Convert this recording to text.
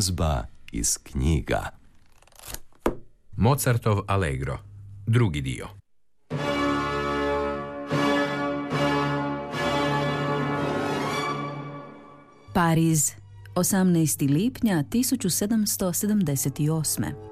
glazba iz knjiga. Mozartov Allegro, drugi dio. Pariz, 18. lipnja 1778.